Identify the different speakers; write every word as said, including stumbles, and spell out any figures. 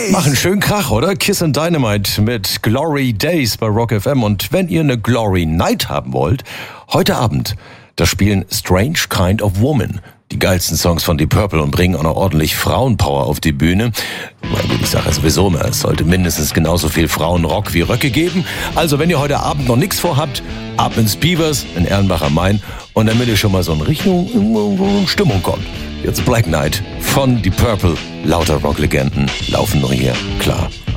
Speaker 1: Machen schön Krach, oder? Kiss and Dynamite mit Glory Days bei Rock F M. Und wenn ihr eine Glory Night haben wollt, heute Abend, da spielen Strange Kind of Woman die geilsten Songs von Deep Purple und bringen auch noch ordentlich Frauenpower auf die Bühne. Na gut, ich sage ja sowieso immer, es sollte mindestens genauso viel Frauenrock wie Röcke geben. Also wenn ihr heute Abend noch nichts vorhabt, ab ins Beavers in Erlenbach am Main und damit ihr schon mal so in Richtung in Stimmung kommt. Jetzt Black Knight von Deep Purple. Lauter Rocklegenden laufen nur hier, klar,